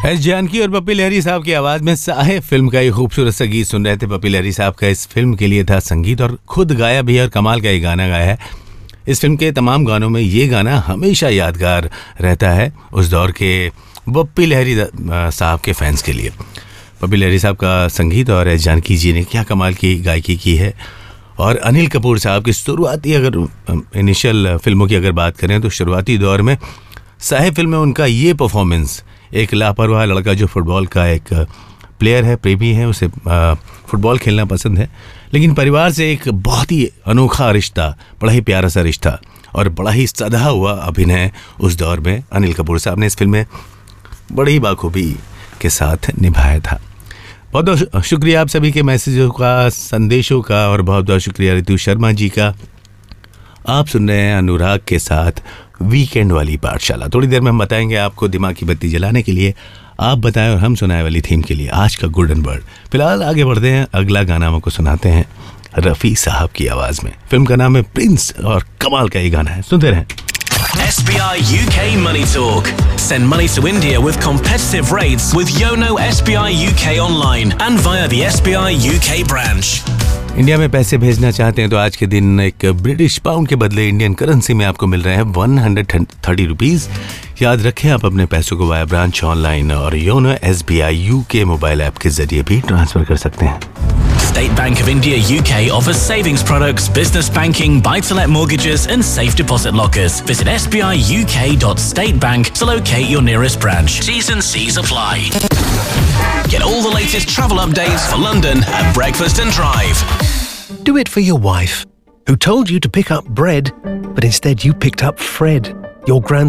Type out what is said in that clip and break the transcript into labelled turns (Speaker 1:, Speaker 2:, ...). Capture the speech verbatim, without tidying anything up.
Speaker 1: S Janaki और पप्पी लहरी साहब की आवाज में साहे फिल्म का एक खूबसूरत सा गीत सुन रहे थे। पप्पी लहरी साहब का इस फिल्म के लिए था संगीत और खुद गाया भी है और कमाल का ये गाना गाया है। इस फिल्म के तमाम गानों में ये गाना हमेशा यादगार रहता है उस दौर के पप्पी लहरी साहब के फैंस के लिए। पप्पी लहरी साहब का संगीत और एस जानकी जी ने क्या कमाल की गायकी की है। और अनिल कपूर साहब की शुरुआती अगर इनिशियल फिल्मों की अगर बात करें तो शुरुआती दौर में साहे फिल्म में उनका ये परफॉर्मेंस, एक लापरवाह लड़का जो फुटबॉल का एक प्लेयर है, प्रेमी है, उसे फुटबॉल खेलना पसंद है, लेकिन परिवार से एक बहुत ही अनोखा रिश्ता, बड़ा ही प्यारा सा रिश्ता और बड़ा ही सधा हुआ अभिनय उस दौर में अनिल कपूर साहब ने इस फिल्म में बड़ी ही बाखूबी के साथ निभाया था। बहुत बहुत शुक्रिया आप सभी के मैसेजों का, संदेशों का, और बहुत बहुत शुक्रिया रितु शर्मा जी का। आप सुन रहे हैं अनुराग के साथ वीकेंड वाली पाठशाला। थोड़ी देर में हम बताएंगे आपको दिमाग की बत्ती जलाने के लिए आप बताएं और हम सुनाए वाली थीम के लिए आज का गुड एंड बर्ड। फिलहाल आगे बढ़ते हैं, अगला गाना हमको सुनाते हैं रफ़ी साहब की आवाज़ में। फिल्म का नाम है प्रिंस और कमाल का ये गाना है, सुनते रहें।
Speaker 2: S B I U K Money Talk. Send money to India with competitive rates with Yono S B I U K online and via the S B I U K branch.
Speaker 1: India में पैसे भेजना चाहते हैं तो आज के दिन एक ब्रिटिश पाउंड के बदले इंडियन करेंसी में आपको मिल रहे हैं वन हंड्रेड थर्टी रुपीज़। याद रखें आप अपने पैसों को वाया ब्रांच, ऑनलाइन और YONO S B I you के मोबाइल ऐप के जरिए भी ट्रांसफर कर सकते हैं।
Speaker 2: State Bank of India U K offers savings products, business banking, buy-to-let mortgages and safe deposit lockers. Visit s b i u k dot state bank to locate your nearest branch. T's and C's apply. Get all the latest travel updates for London at Breakfast and Drive.
Speaker 3: Do it for your wife, who told you to pick up bread, but instead you picked up Fred, your grand